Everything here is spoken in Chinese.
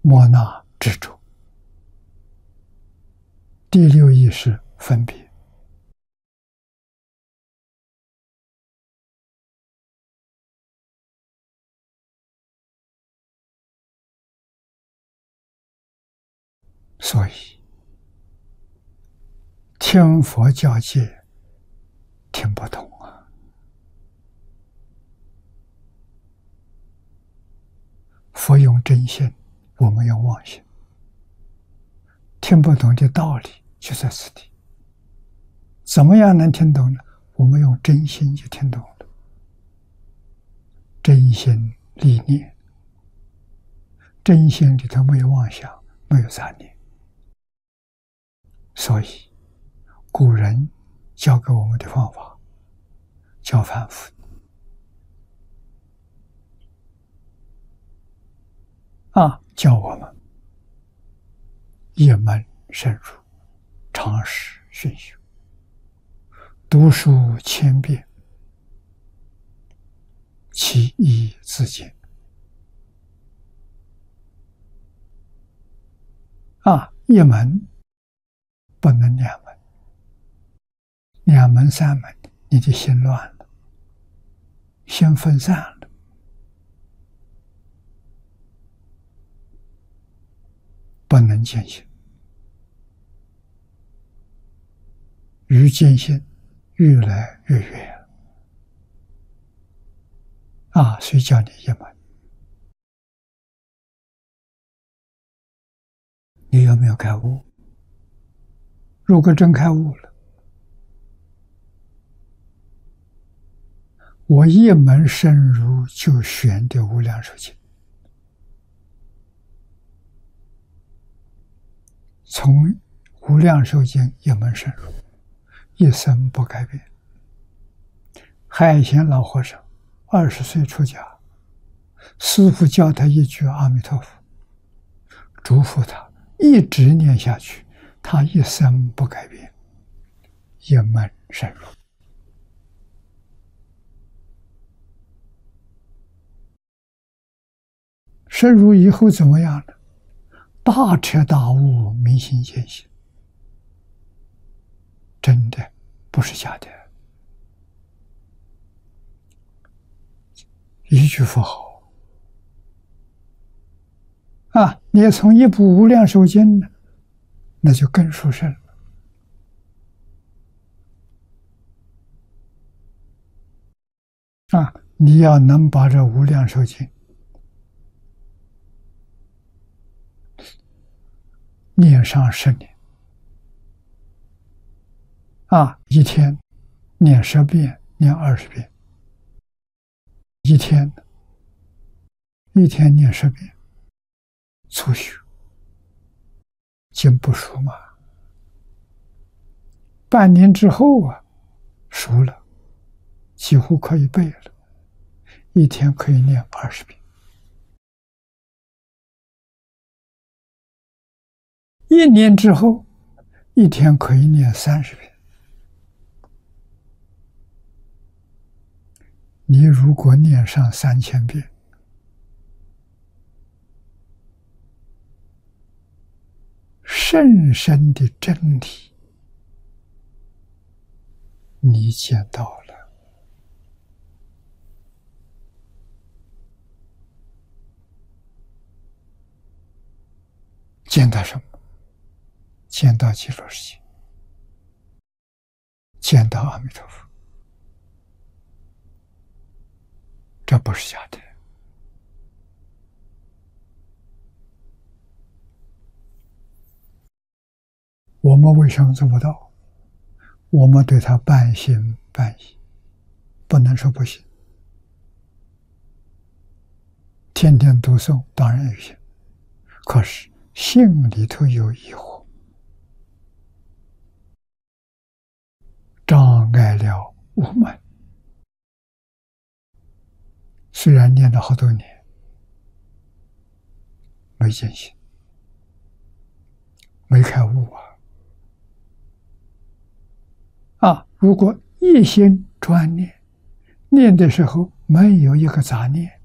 莫那执着。第六意识分别。所以听佛教戒听不懂啊。佛用真心，我们用妄心。听不懂的道理就在此地。怎么样能听懂呢？我们用真心就听懂了。真心立念，真心里头没有妄想，没有杂念。所以古人教给我们的方法叫反复教我们一门深入，常识熏修，读书千遍，其义自见。一门不能两门，两门三门，你的心乱了，心分散了，不能见性。与见性越来越远所以叫你一门。你有没有开悟？如果真开悟了，我一门深入就选的无量寿经，从无量寿经一门深入，一生不改变。海贤老和尚20岁出家，师父教他一句阿弥陀佛，嘱咐他一直念下去，他一生不改变，一门深入。深入以后怎么样呢？大彻大悟，明心见性，真的不是假的。一句佛号你从一部无量寿经呢，那就更殊胜了。你要能把这无量寿经念上10年一天念10遍，念20遍，一天念10遍，初学经不熟嘛，半年之后熟了，几乎可以背了，一天可以念20遍。1年之后，一天可以念30遍。你如果念上3000遍，甚深的真理你见到了。见到什么？见到极乐世界，见到阿弥陀佛，这不是假的。我们为什么做不到？我们对他半信半疑，不能说不信。天天读诵当然有信，可是心里头有疑惑，障碍了我们。虽然念了好多年，没见性，没开悟如果一心专念，念的时候没有一个杂念，